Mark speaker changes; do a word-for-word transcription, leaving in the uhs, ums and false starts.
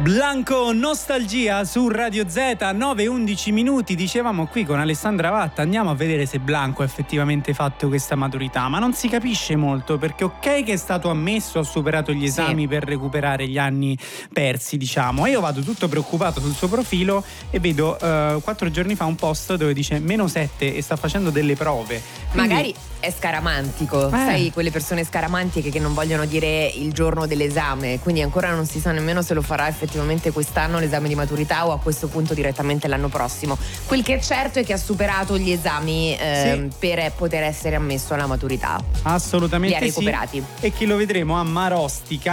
Speaker 1: Blanco Nostalgia su Radio Z, nove e undici minuti. Dicevamo qui con Alessandra Vatta, andiamo a vedere se Blanco ha effettivamente fatto questa maturità, ma non si capisce molto, perché ok che è stato ammesso, ha superato gli esami sì. per recuperare gli anni persi, diciamo, e io vado tutto preoccupato sul suo profilo e vedo uh, quattro giorni fa un post dove dice meno sette e sta facendo delle prove. Quindi...
Speaker 2: magari è scaramantico,
Speaker 1: eh.
Speaker 2: sai, quelle persone scaramantiche che non vogliono dire il giorno dell'esame, quindi ancora non si sa nemmeno se lo farà effettivamente quest'anno l'esame di maturità o a questo punto direttamente l'anno prossimo. Quel che è certo è che ha superato gli esami eh, sì. per poter essere ammesso alla maturità.
Speaker 1: Assolutamente
Speaker 2: li ha recuperati
Speaker 1: sì. E che lo vedremo a Marostica